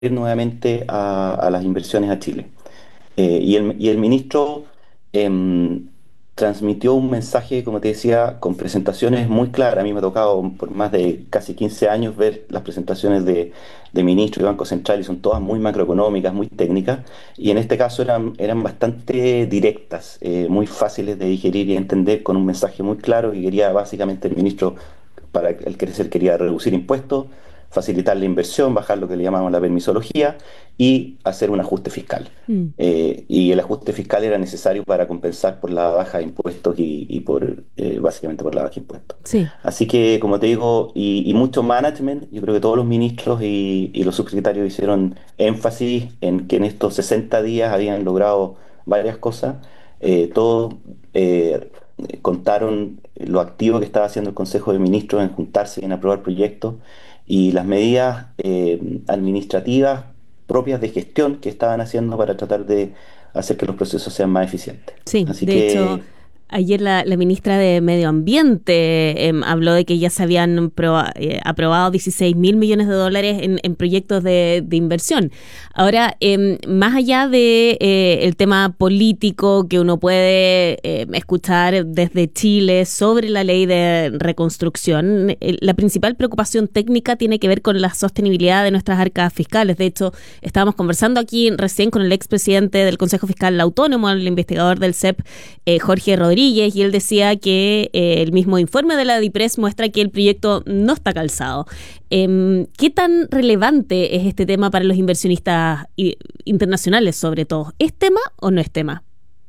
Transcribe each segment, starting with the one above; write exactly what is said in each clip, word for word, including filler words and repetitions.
nuevamente a, a las inversiones a Chile. Eh, y, el, y el ministro em, transmitió un mensaje, como te decía, con presentaciones muy claras. A mí me ha tocado por más de casi quince años ver las presentaciones de, de ministros y Banco Central y son todas muy macroeconómicas, muy técnicas. Y en este caso eran, eran bastante directas, eh, muy fáciles de digerir y entender con un mensaje muy claro que quería básicamente el ministro, para el crecer, quería reducir impuestos, facilitar la inversión, bajar lo que le llamamos la permisología y hacer un ajuste fiscal. Mm, Eh, y el ajuste fiscal era necesario para compensar por la baja de impuestos y, y por eh, básicamente por la baja de impuestos. sí. Así que, como te digo, y, y mucho management, yo creo que todos los ministros y, y los subsecretarios hicieron énfasis en que en estos sesenta días habían logrado varias cosas. Eh, todos eh, contaron lo activo que estaba haciendo el Consejo de Ministros en juntarse y en aprobar proyectos y las medidas eh, administrativas propias de gestión que estaban haciendo para tratar de hacer que los procesos sean más eficientes. Sí, Así de hecho, que ayer la, la ministra de Medio Ambiente em, habló de que ya se habían proba- eh, aprobado dieciséis mil millones de dólares en, en proyectos de, de inversión. Ahora, em, más allá de eh, el tema político que uno puede em, escuchar desde Chile sobre la ley de reconstrucción, eh, la principal preocupación técnica tiene que ver con la sostenibilidad de nuestras arcas fiscales. De hecho, estábamos conversando aquí recién con el expresidente del Consejo Fiscal Autónomo, el investigador del C E P, eh, Jorge Rodríguez, y él decía que eh, el mismo informe de la DIPRES muestra que el proyecto no está calzado. Eh, ¿Qué tan relevante es este tema para los inversionistas i- internacionales, sobre todo? ¿Es tema o no es tema?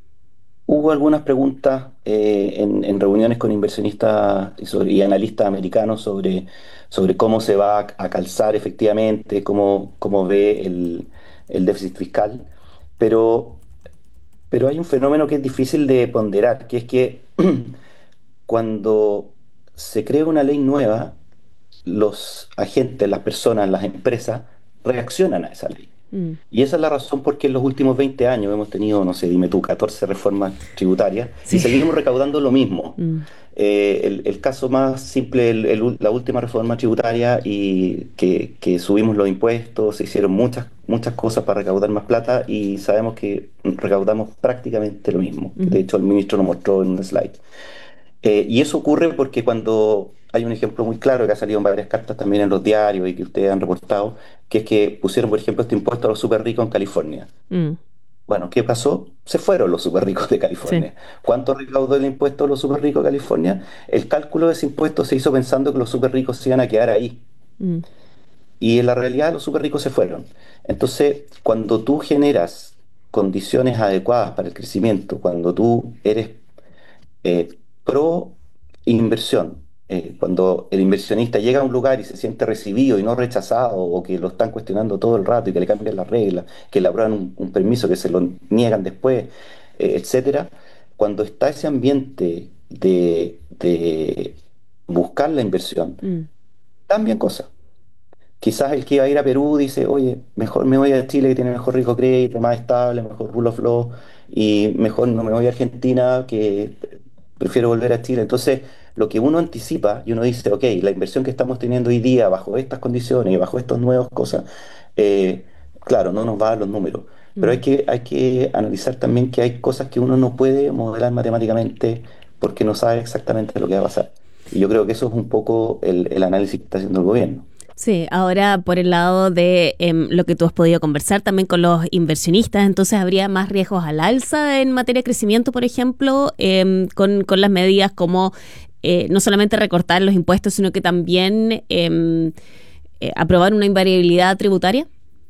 hubo algunas preguntas eh, en, en reuniones con inversionistas y, sobre- y analistas americanos sobre, sobre cómo se va a, a calzar efectivamente, cómo, cómo ve el, el déficit fiscal, pero, pero hay un fenómeno que es difícil de ponderar, que es que cuando se crea una ley nueva, los agentes, las personas, las empresas reaccionan a esa ley. Mm, Y esa es la razón por qué en los últimos veinte años hemos tenido, no sé, dime tú, catorce reformas tributarias y sí. seguimos recaudando lo mismo. Mm, Eh, el, el caso más simple, el- el ul- la última reforma tributaria y que, que subimos los impuestos, se hicieron muchas, muchas cosas para recaudar más plata y sabemos que recaudamos prácticamente lo mismo. De ujú, hecho, el ministro lo mostró en un slide. Eh, y eso ocurre porque cuando hay un ejemplo muy claro que ha salido en varias cartas también en los diarios y que ustedes han reportado, que es que pusieron, por ejemplo, este impuesto a los súper ricos en California. mm, Bueno, ¿qué pasó? Se fueron los súper ricos de sí. California. ¿Cuánto recaudó el impuesto a los súper ricos de California? El cálculo de ese impuesto se hizo pensando que los súper ricos se iban a quedar ahí. Mm, Y en la realidad los súper ricos se fueron. Entonces, cuando tú generas condiciones adecuadas para el crecimiento, cuando tú eres eh, pro inversión. Eh, cuando el inversionista llega a un lugar y se siente recibido y no rechazado, o que lo están cuestionando todo el rato y que le cambian las reglas, que le aprueban un, un permiso, que se lo niegan después, eh, etcétera, cuando está ese ambiente de, de buscar la inversión, mm, cambian cosas. Quizás el que iba a ir a Perú dice, oye, mejor me voy a Chile que tiene mejor rico crédito, más estable, mejor rule of law, y mejor no me voy a Argentina que prefiero volver a Chile. Entonces, lo que uno anticipa y uno dice, ok, la inversión que estamos teniendo hoy día bajo estas condiciones y bajo estas nuevas cosas, eh, claro, no nos va a dar los números. Pero hay mm. que, hay que analizar también que hay cosas que uno no puede modelar matemáticamente porque no sabe exactamente lo que va a pasar. Y yo creo que eso es un poco el, el análisis que está haciendo el gobierno. Sí, ahora por el lado de em, lo que tú has podido conversar también con los inversionistas, entonces habría más riesgos al alza en materia de crecimiento, por ejemplo, em, con, con las medidas como eh, no solamente recortar los impuestos, sino que también em, eh, aprobar una invariabilidad tributaria.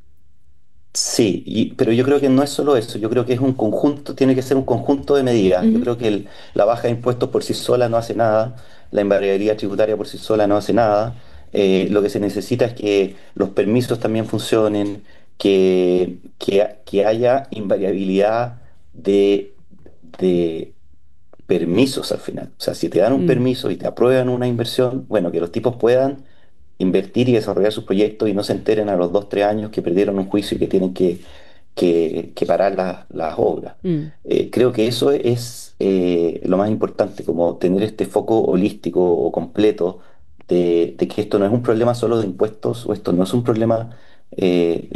Sí, y- pero yo creo que no es solo eso, yo creo que es un conjunto, tiene que ser un conjunto de medidas. Yo Ujú, creo que el- la baja de impuestos por sí sola no hace nada, la invariabilidad tributaria por sí sola no hace nada. Eh, lo que se necesita es que los permisos también funcionen, que, que, que haya invariabilidad de, de permisos al final. O sea, si te dan un mm, permiso y te aprueban una inversión, bueno, que los tipos puedan invertir y desarrollar sus proyectos y no se enteren a los dos, tres años que perdieron un juicio y que tienen que, que- que parar las las obras. mm. Eh, creo que eso es eh, lo más importante, como tener este foco holístico o completo de, de que esto no es un problema solo de impuestos o esto no es un problema eh,